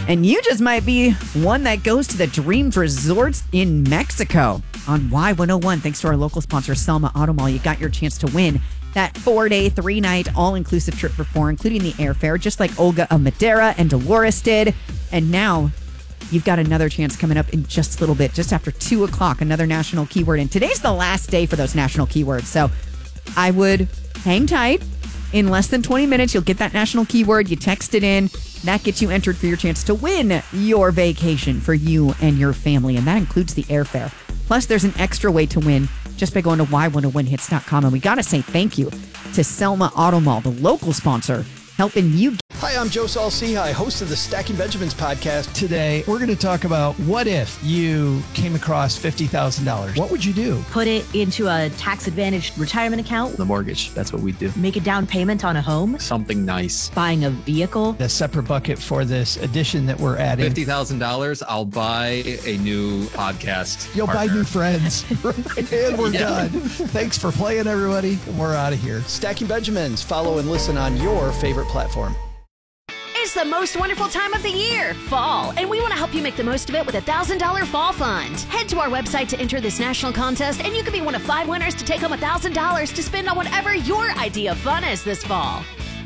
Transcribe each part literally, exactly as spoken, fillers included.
And you just might be one that goes to the Dreams Resorts in Mexico on Y one oh one. Thanks to our local sponsor, Selma Auto Mall, you got your chance to win that four-day, three-night, all-inclusive trip for four, including the airfare, just like Olga of Madera and Dolores did. And now you've got another chance coming up in just a little bit, just after two o'clock, another national keyword. And today's the last day for those national keywords. So I would hang tight. In less than twenty minutes, you'll get that national keyword. You text it in. That gets you entered for your chance to win your vacation for you and your family. And that includes the airfare. Plus, there's an extra way to win just by going to Y one oh one hits dot com. And we got to say thank you to Selma Auto Mall, the local sponsor, helping you. Hi, I'm Joe Saul-Sehy, host of the Stacking Benjamins podcast. Today, we're going to talk about what if you came across fifty thousand dollars. What would you do? Put it into a tax-advantaged retirement account. The mortgage, that's what we do. Make a down payment on a home. Something nice. Buying a vehicle. A separate bucket for this addition that we're adding. fifty thousand dollars, I'll buy a new podcast You'll partner. buy new friends. And we're Yeah. done. Thanks for playing, everybody. We're out of here. Stacking Benjamins. Follow and listen on your favorite platform. It's the most wonderful time of the year, fall, and we want to help you make the most of it with a one thousand dollars Fall Fund. Head to our website to enter this national contest, and you could be one of five winners to take home one thousand dollars to spend on whatever your idea of fun is this fall.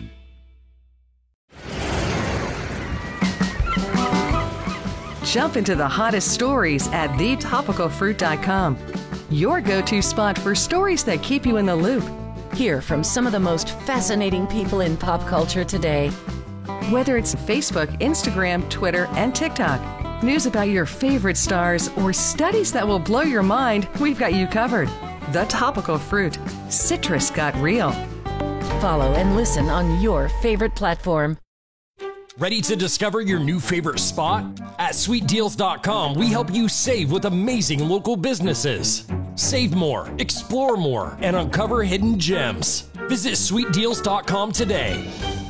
Jump into the hottest stories at the topical fruit dot com. Your go-to spot for stories that keep you in the loop. Hear from some of the most fascinating people in pop culture today. Whether it's Facebook, Instagram, Twitter, and TikTok, news about your favorite stars, or studies that will blow your mind, we've got you covered. The Topical Fruit. Citrus got real. Follow and listen on your favorite platform. Ready to discover your new favorite spot? At sweet deals dot com, we help you save with amazing local businesses. Save more, explore more, and uncover hidden gems. Visit sweet deals dot com today.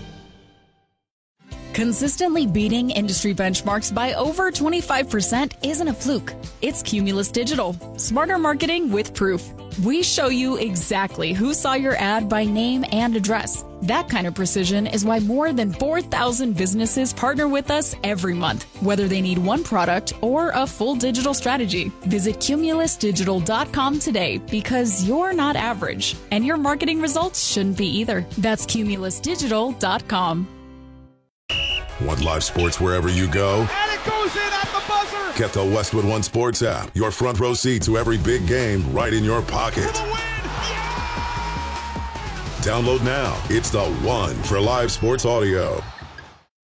Consistently beating industry benchmarks by over twenty-five percent isn't a fluke. It's Cumulus Digital. Smarter marketing with proof. We show you exactly who saw your ad by name and address. That kind of precision is why more than four thousand businesses partner with us every month, whether they need one product or a full digital strategy. Visit cumulus digital dot com today because you're not average, and your marketing results shouldn't be either. That's cumulus digital dot com. Want live sports wherever you go? And it goes in at the buzzer! Get the Westwood One Sports app. Your front row seat to every big game right in your pocket. Yeah! Download now. It's the one for live sports audio.